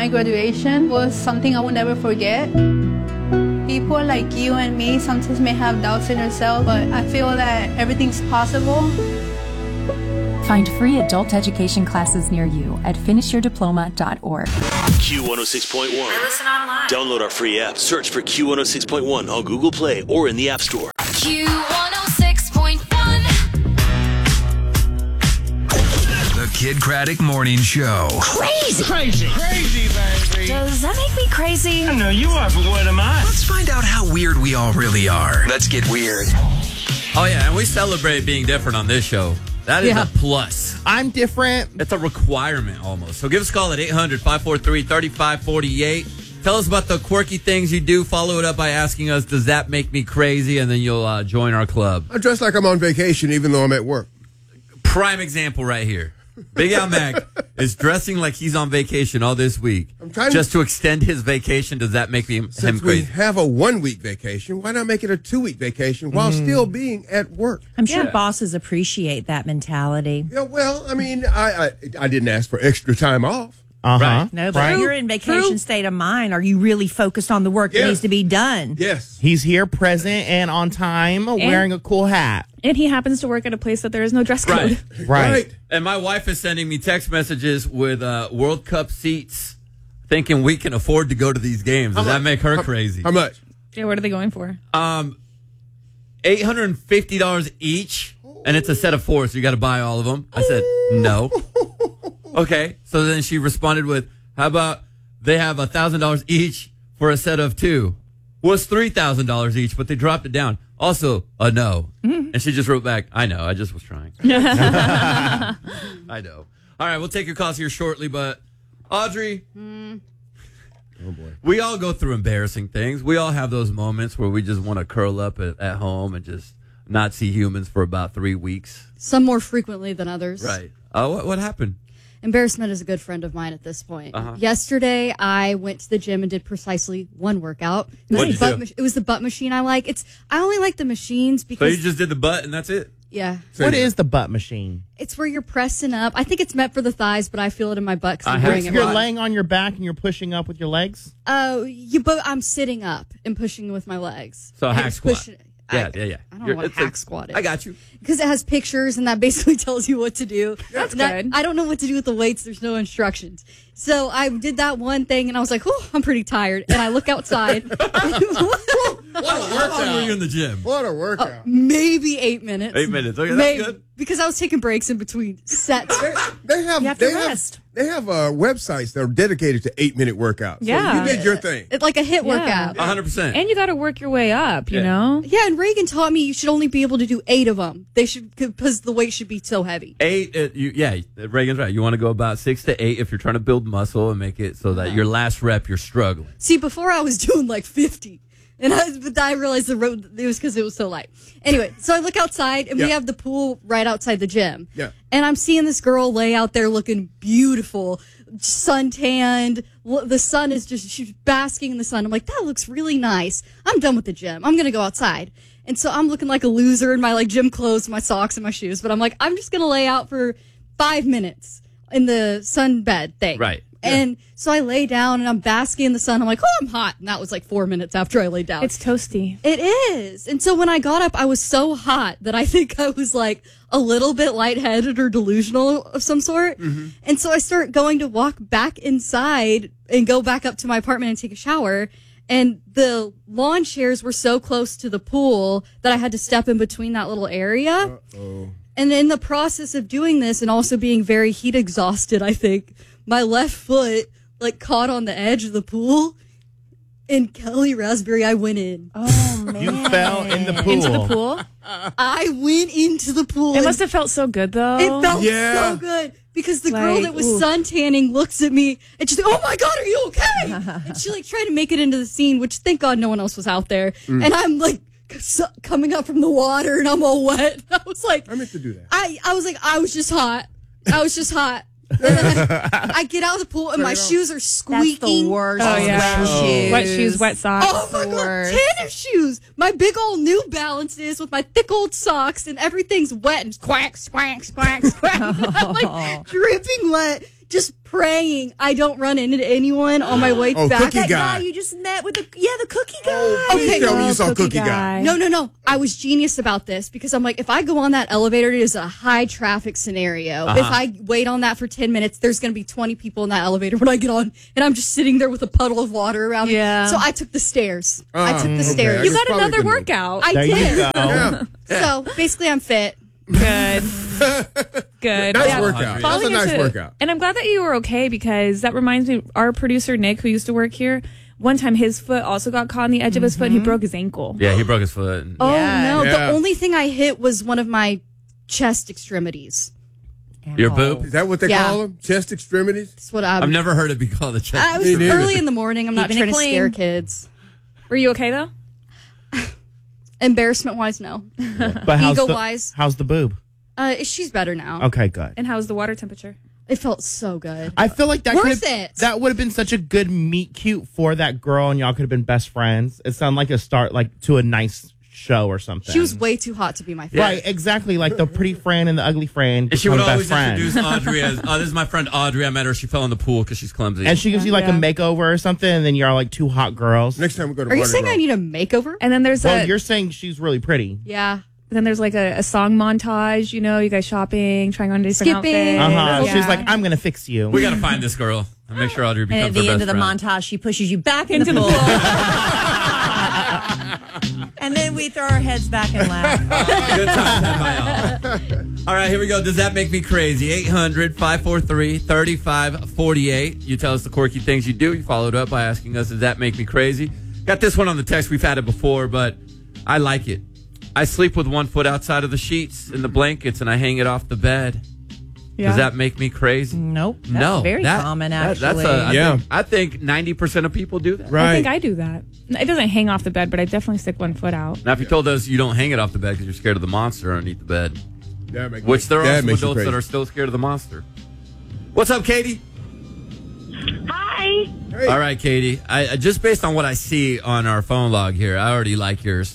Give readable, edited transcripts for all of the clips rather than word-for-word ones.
My graduation was something I will never forget. People like you and me sometimes may have doubts in yourself, but I feel that everything's possible. Find free adult education classes near you at finishyourdiploma.org. Q106.1. Listen online. Download our free app. Search for Q106.1 on Google Play or in the App Store. Q106.1. The Kid Craddock Morning Show. Crazy, baby. Does that make me crazy? I know you are, but what am I? Let's find out how weird we all really are. Let's get weird. Oh, yeah, and we celebrate being different on this show. That is a plus. I'm different. It's a requirement almost. So give us a call at 800-543-3548. Tell us about the quirky things you do. Follow it up by asking us, does that make me crazy? And then you'll join our club. I dress like I'm on vacation even though I'm at work. Prime example right here. Big Al Mac is dressing like he's on vacation all this week. Just to extend his vacation. Does that make him Since crazy? we have a 1 week vacation, why not make it a 2 week vacation while still being at work? I'm sure bosses appreciate that mentality. Yeah, well, I mean, I didn't ask for extra time off. Right. No, but if you're in vacation state of mind, are you really focused on the work that needs to be done? Yes. He's here, present, and on time, wearing a cool hat. And he happens to work at a place that there is no dress code. Right. And my wife is sending me text messages with World Cup seats, thinking we can afford to go to these games. Does that make her crazy? How much? Yeah, what are they going for? $850 each, and it's a set of 4, so you got to buy all of them. I said, no. Okay, so then she responded with, how about they have $1,000 each for a set of 2? Well, it's $3,000 each, but they dropped it down. Also, a no. And she just wrote back, I know, I just was trying. I know. All right, we'll take your calls here shortly, but Audrey, oh boy, we all go through embarrassing things. We all have those moments where we just want to curl up at home and just not see humans for about 3 weeks. Some more frequently than others. Right. What happened? Embarrassment is a good friend of mine at this point. Uh-huh. Yesterday, I went to the gym and did precisely one workout. It was the butt machine I like. I only like the machines because... So you just did the butt and that's it? Yeah. What is the butt machine? It's where you're pressing up. I think it's meant for the thighs, but I feel it in my butt because I'm doing it You're wrong. laying on your back and you're pushing up with your legs? I'm sitting up and pushing with my legs. So a hack squat. Yeah. I don't know what hack squat is. I got you. Because it has pictures and that basically tells you what to do. That's good. I don't know what to do with the weights. There's no instructions. So I did that one thing and I was like, oh, I'm pretty tired. And I look outside. How long were you in the gym? What a workout. Maybe 8 minutes. 8 minutes. Okay, Maybe. that's good. Because I was taking breaks in between sets. They have rest. They have websites that are dedicated to 8-minute workworkouts. Yeah. So you did your thing. It's like a HIIT workout. 100%. And you got to work your way up, you know? Yeah, and Reagan taught me you should only be able to do 8 of them. They should, because the weight should be so heavy. 8, Reagan's right. You want to go about 6 to 8 if you're trying to build muscle and make it so that your last rep, you're struggling. See, before I was doing like 50. But I realized it was because it was so light. Anyway, so I look outside, and we have the pool right outside the gym. Yeah. And I'm seeing this girl lay out there looking beautiful, suntanned. The sun is she's basking in the sun. I'm like, that looks really nice. I'm done with the gym. I'm going to go outside. And so I'm looking like a loser in my like gym clothes, my socks, and my shoes. But I'm like, I'm just going to lay out for 5 minutes in the sunbed thing. Right. And so I lay down and I'm basking in the sun. I'm like, oh, I'm hot. And that was like 4 minutes after I laid down. It's toasty. It is. And so when I got up, I was so hot that I think I was like a little bit lightheaded or delusional of some sort. Mm-hmm. And so I start going to walk back inside and go back up to my apartment and take a shower. And the lawn chairs were so close to the pool that I had to step in between that little area. Uh-oh. And in the process of doing this and also being very heat exhausted, I think, my left foot like caught on the edge of the pool, and Kelly Raspberry, I went in. Oh, man. You fell in the pool. Into the pool? I went into the pool. It must have felt so good, though. It felt so good because the girl that was suntanning looks at me and she's like, oh my God, are you okay? And she like tried to make it into the scene, which thank God no one else was out there. And I'm like coming up from the water and I'm all wet. I was like, I meant to do that. I was like, I was just hot. And then I get out of the pool and my shoes are squeaking. That's the worst. Oh, yeah. Wet shoes, wet socks. Oh my God, tennis shoes. My big old New Balances with my thick old socks and everything's wet and quack, squack, squack, squack. I'm like dripping wet, just praying I don't run into anyone on my way back. Cookie That guy. guy you just met with the cookie guy. Okay. Tell me you saw Cookie Guy. No. I was genius about this because I'm like, if I go on that elevator, it is a high traffic scenario. If I wait on that for 10 minutes, there's going to be 20 people in that elevator when I get on, and I'm just sitting there with a puddle of water around me. So I took the stairs. Okay. You got another workout. I There did. you go. So basically, I'm fit. Good. Good. Nice workout. That's a Falling nice into- workout. And I'm glad that you were okay because that reminds me, our producer Nick, who used to work here, one time his foot also got caught on the edge of his foot and he broke his ankle. Yeah, he broke his foot. Oh no! Yeah. The only thing I hit was one of my chest extremities. Your boob? Is that what they Yeah. call them? Chest extremities? That's what I'm. I've never heard it be called a chest. I was Me neither. early in the morning. I'm not Keeping trying it to clean. scare kids. Were you okay though? Embarrassment wise, no. But Ego-wise. how's the boob? She's better now. Okay, good. And how's the water temperature? It felt so good. I feel like that Worth could've- it. That would have been such a good meet cute for that girl, and y'all could have been best friends. It sounded like a start, like to a nice show or something. She was way too hot to be my friend. right, exactly, like the pretty friend and the ugly friend. And she would become always best friends. introduce Audrey as, this is my friend Audrey. I met her. She fell in the pool because she's clumsy. And she gives you like a makeover or something, and then you're like two hot girls. Next time we go to Are you Mardi saying Gras. I need a makeover? And then there's Well, you're saying she's really pretty. Yeah. then there's like a song montage, you know, you guys shopping, trying on different Skipping. outfits. She's like, I'm gonna fix you. we got to find this girl and make sure Audrey And becomes at the her end of best the friend. montage, she pushes you back into the pool. And then we throw our heads back and laugh. Good times had by all. All right, here we go. Does that make me crazy? 800-543-3548. You tell us the quirky things you do. You follow it up by asking us, does that make me crazy? Got this one on the text. We've had it before, but I like it. I sleep with one foot outside of the sheets in the blankets, and I hang it off the bed. Yeah. Does that make me crazy? Nope. That's No. very common, actually. I think 90% of people do that. I think I do that. It doesn't hang off the bed, but I definitely stick one foot out. Now, if you told us you don't hang it off the bed because you're scared of the monster underneath the bed, which there are that some makes you adults that crazy. are still scared of the monster. What's up, Katie? Hi. All right, Katie. I just based on what I see on our phone log here, I already like yours.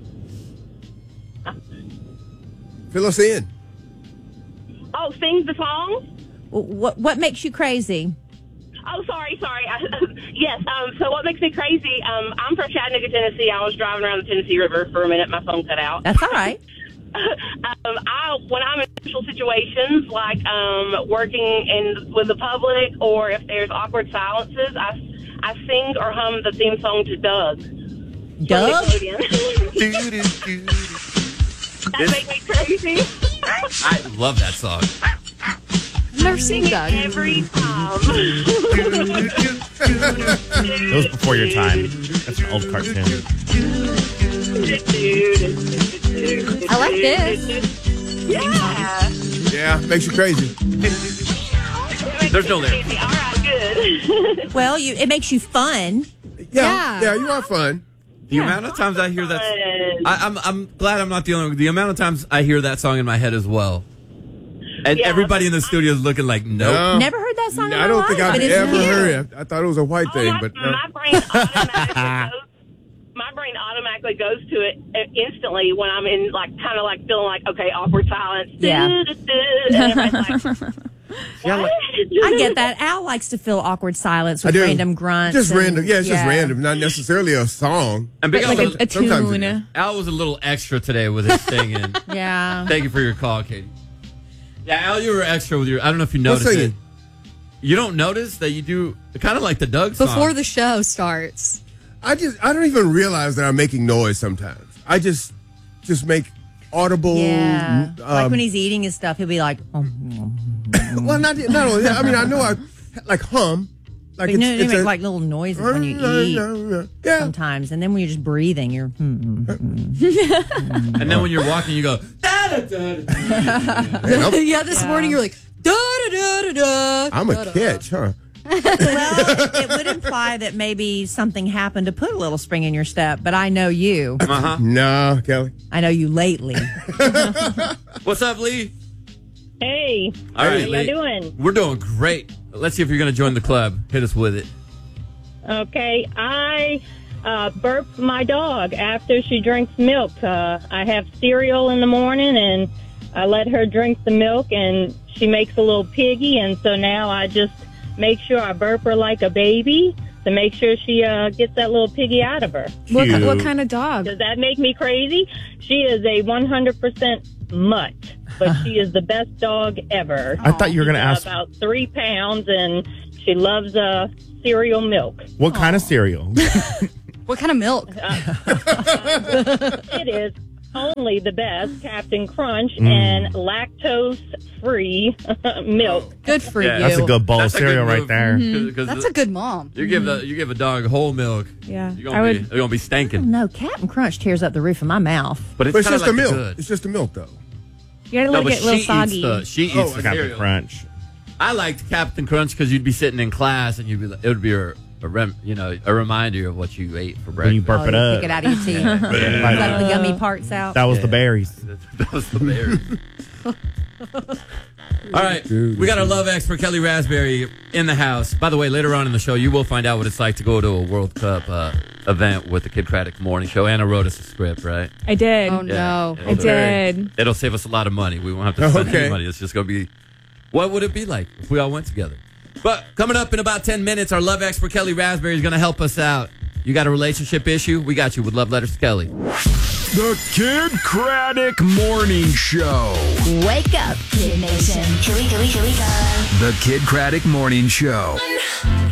Fill us in. Oh, sing the song? What makes you crazy? Oh, sorry. Yes, so what makes me crazy, I'm from Chattanooga, Tennessee. I was driving around the Tennessee River for a minute. My phone cut out. That's all right. When I'm in social situations, like working with the public, or if there's awkward silences, I sing or hum the theme song to Doug. Doug? That make me crazy. I love that song. I've never seen Doug. Every time. It was before your time. That's an old cartoon. I like this. Yeah. Yeah, makes you crazy. There's no lyrics. All right, good. Well, it makes you fun. Yeah, you are fun. The amount of times I hear that, I'm glad I'm not the only one. The amount of times I hear that song in my head as well, and everybody in the studio is looking like, nope. No. Never heard that song in I my don't life, think I've but it's ever cute. heard it. I thought it was a white thing, but no. My brain automatically goes to it instantly when I'm in, like, kind of like feeling like, okay, awkward silence. Yeah. And everybody's like, I get that. Al likes to fill awkward silence with I do. random grunts. Just and- random. Yeah, it's just random. Not necessarily a song. And Big Like Al, a sometimes it tune. is. Al was a little extra today with his singing. Yeah. Thank you for your call, Katie. Yeah, Al, you were extra with your. I don't know if you What's noticed it. singing? You don't notice that you do kind of like the Doug song. Before the show starts. I don't even realize that I'm making noise sometimes. I just make audible. Yeah. Like when he's eating his stuff, he'll be like, well, not only that. I mean, I know I like hum. Like you know, you make like little noises when you eat Yeah. sometimes. And then when you're just breathing, you're, And then when you're walking, you go. Yeah, this morning you're like, da da da da da. I'm a catch, huh? Well, it would imply that maybe something happened to put a little spring in your step, but I know you. Uh-huh. No, Kelly. I know you lately. What's up, Lee? hey, All right, how Lee. you doing? We're doing great. Let's see if you're going to join the club. Hit us with it. Okay, I burp my dog after she drinks milk. I have cereal in the morning, and I let her drink the milk, and she makes a little piggy, and so now I just make sure I burp her like a baby to make sure she gets that little piggy out of her. What kind of dog? Does that make me crazy? She is a 100% mutt, but she is the best dog ever. I thought you were going to ask about 3 pounds, and she loves cereal milk. what kind of cereal. What kind of milk? It is only the best Captain Crunch and lactose-free milk. Good for you. That's a good bowl of That's a good cereal right move. there. That's a good mom. You give a dog whole milk. Yeah. They're gonna be stanking. No, Captain Crunch tears up the roof of my mouth. But it's But it's kinda just like the milk. good. It's just the milk, though. You gotta let it get a little soggy. She eats the Captain cereal. Crunch. I liked Captain Crunch because you'd be sitting in class and it would be a reminder of what you ate for breakfast. When you burp it up. Pick it out of your teeth. Right. Suck the gummy parts out. That was the berries. That was the berries. All right, we got our love expert Kelly Raspberry in the house. By the way, later on in the show, you will find out what it's like to go to a World Cup event with the Kid Craddock Morning Show. Anna wrote us a script, right? I did. Oh, no. I did. It'll save us a lot of money. We won't have to spend any money. It's just going to be, what would it be like if we all went together? But coming up in about 10 minutes, our love expert Kelly Raspberry is going to help us out. You got a relationship issue? We got you with Love Letters to Kelly. The Kid Craddock Morning Show. Wake up, Kid Nation. Here we go. The Kid Craddock Morning Show.